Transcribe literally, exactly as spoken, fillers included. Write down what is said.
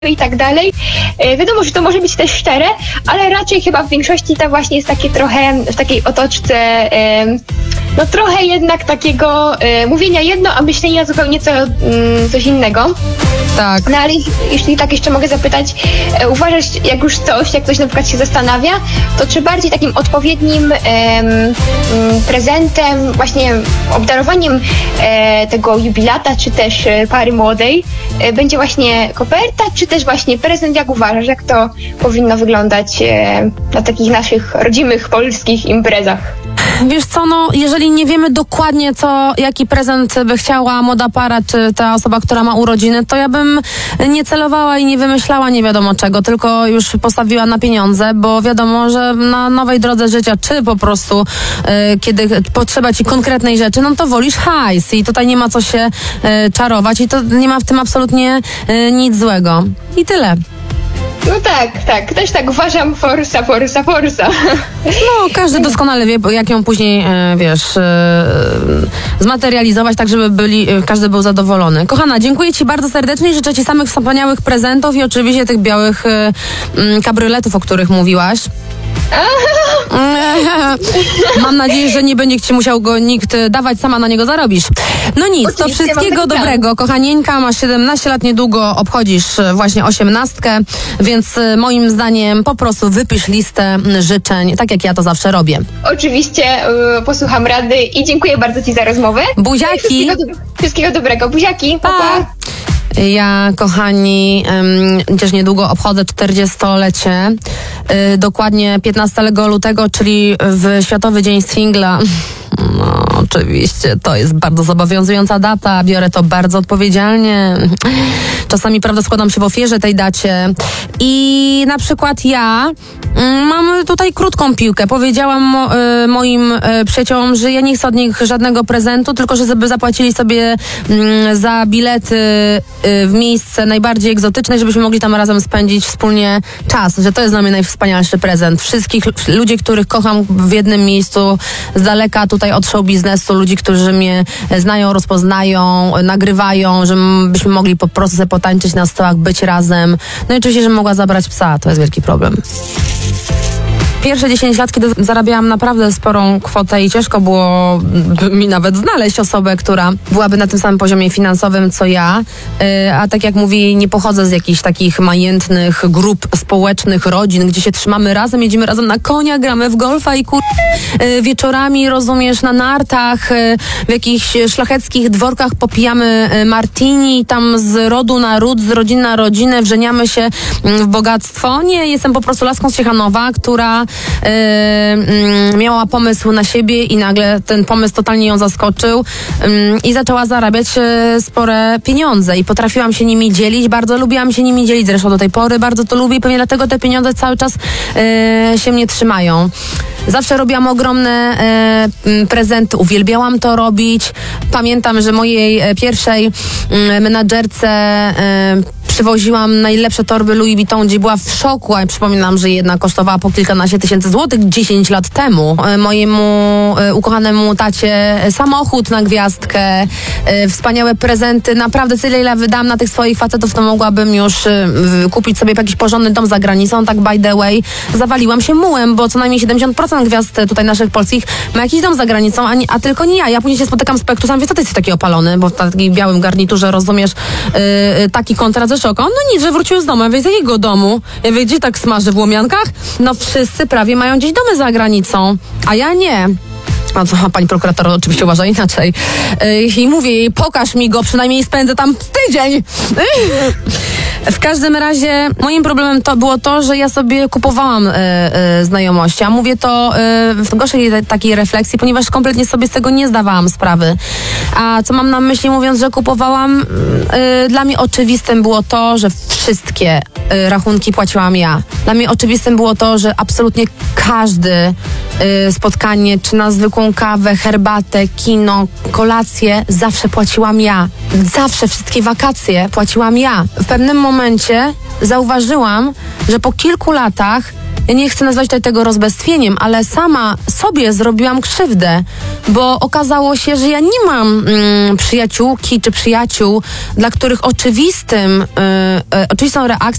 i tak dalej. Wiadomo, że to może być też szczere, ale raczej chyba w większości to właśnie jest takie trochę w takiej otoczce, no trochę jednak takiego mówienia jedno, a myślenia zupełnie co, coś innego. Tak. No ale jeśli tak jeszcze mogę zapytać, uważasz, jak już coś, jak ktoś na przykład się zastanawia, to czy bardziej takim odpowiednim em, prezentem, właśnie obdarowaniem e, tego jubilata, czy też pary młodej, e, będzie właśnie koperta, czy też właśnie prezent? Jak uważasz, jak to powinno wyglądać e, na takich naszych rodzimych polskich imprezach? Wiesz co, no jeżeli nie wiemy dokładnie, co, jaki prezent by chciała młoda para, czy ta osoba, która ma urodziny, to ja bym nie celowała i nie wymyślała nie wiadomo czego, tylko już postawiła na pieniądze, bo wiadomo, że na nowej drodze życia, czy po prostu y, kiedy potrzeba ci konkretnej rzeczy, no to wolisz hajs i tutaj nie ma co się y, czarować i to nie ma w tym absolutnie y, nic złego. I tyle. No tak, tak. Też tak uważam. Forsa, forsa, forsa. No, każdy doskonale wie, jak ją później, e, wiesz, e, zmaterializować, tak żeby byli, e, każdy był zadowolony. Kochana, dziękuję ci bardzo serdecznie i życzę ci samych wspaniałych prezentów i oczywiście tych białych e, m, kabrioletów, o których mówiłaś. Mam nadzieję, że nie będzie ci musiał go nikt dawać, sama na niego zarobisz. No nic, Oczywiście, to wszystkiego dobrego. Kochanieńka, masz siedemnaście lat, niedługo obchodzisz właśnie osiemnastkę, więc moim zdaniem po prostu wypisz listę życzeń, tak jak ja to zawsze robię. Oczywiście y, posłucham rady i dziękuję bardzo ci za rozmowę. Buziaki! Wszystkiego, do, wszystkiego dobrego. Buziaki. Pa, pa. Ja, kochani, um, też niedługo obchodzę czterdziestolecie. Y, dokładnie piętnastego lutego, czyli w Światowy Dzień Singla. No, oczywiście, to jest bardzo zobowiązująca data. Biorę to bardzo odpowiedzialnie. Czasami, prawda, składam się w ofierze tej dacie. I na przykład ja mm, mam tutaj krótką piłkę. Powiedziałam mo, y, moim y, przyjaciołom, że ja nie chcę od nich żadnego prezentu, tylko że żeby zapłacili sobie y, za bilety y, w miejsce najbardziej egzotyczne, żebyśmy mogli tam razem spędzić wspólnie czas. Że to jest dla mnie najwspanialszy prezent. Wszystkich ludzi, których kocham w jednym miejscu, z daleka tutaj od show biznesu, ludzi, którzy mnie znają, rozpoznają, nagrywają, żebyśmy mogli po prostu sobie potańczyć na stołach, być razem. No i oczywiście, że mogła zabrać psa, to jest wielki problem. Pierwsze dziesięć lat, kiedy zarabiałam naprawdę sporą kwotę i ciężko było mi nawet znaleźć osobę, która byłaby na tym samym poziomie finansowym, co ja. Yy, a tak jak mówię, nie pochodzę z jakichś takich majętnych grup społecznych, rodzin, gdzie się trzymamy razem, jedziemy razem na konia, gramy w golfa i kur... Yy, wieczorami, rozumiesz, na nartach, yy, w jakichś szlacheckich dworkach popijamy yy, martini, tam z rodu na ród, z rodziny na rodzinę, wrzeniamy się yy, w bogactwo. Nie, jestem po prostu laską z Ciechanowa, która Yy, miała pomysł na siebie i nagle ten pomysł totalnie ją zaskoczył yy, i zaczęła zarabiać yy, spore pieniądze i potrafiłam się nimi dzielić, bardzo lubiłam się nimi dzielić, zresztą do tej pory bardzo to lubię i pewnie dlatego te pieniądze cały czas yy, się mnie trzymają. Zawsze robiłam ogromne yy, prezenty, uwielbiałam to robić. Pamiętam, że mojej pierwszej yy, menadżerce yy, przywoziłam najlepsze torby Louis Vuitton, gdzie była w szoku, a przypominam, że jedna kosztowała po kilkanaście tysięcy złotych dziesięć lat temu. Mojemu e, ukochanemu tacie samochód na gwiazdkę, e, wspaniałe prezenty. Naprawdę tyle, ile wydam na tych swoich facetów, to mogłabym już e, kupić sobie jakiś porządny dom za granicą. Tak by the way, zawaliłam się mułem, bo co najmniej siedemdziesiąt procent gwiazd tutaj naszych polskich ma jakiś dom za granicą, a, nie, a tylko nie ja. Ja później się spotykam z Pektusem, wie co ty jesteś taki opalony, bo w takim białym garniturze, rozumiesz, e, taki kontrast ze szoką. No nic, że wrócił z domu. Ja wie, z jakiego domu? Ja wie, gdzie tak smaży w łomiankach? No wszyscy prawie mają gdzieś domy za granicą, a ja nie. A co, pani prokurator oczywiście uważa inaczej. Yy, I mówię jej, pokaż mi go, przynajmniej spędzę tam tydzień. Yy. W każdym razie moim problemem to było to, że ja sobie kupowałam yy, yy, znajomości, a mówię to yy, w gorszej takiej refleksji, ponieważ kompletnie sobie z tego nie zdawałam sprawy. A co mam na myśli mówiąc, że kupowałam, yy, dla mnie oczywistym było to, że wszystkie yy, rachunki płaciłam ja. Dla mnie oczywistym było to, że absolutnie każdy yy, spotkanie, czy na zwykłą kawę, herbatę, kino, kolację, zawsze płaciłam ja. Zawsze wszystkie wakacje płaciłam ja. W pewnym momencie zauważyłam, że po kilku latach ja nie chcę nazwać tutaj tego rozbestwieniem, ale sama sobie zrobiłam krzywdę, bo okazało się, że ja nie mam mm, przyjaciółki czy przyjaciół, dla których oczywistym, y, y, oczywistą reakcją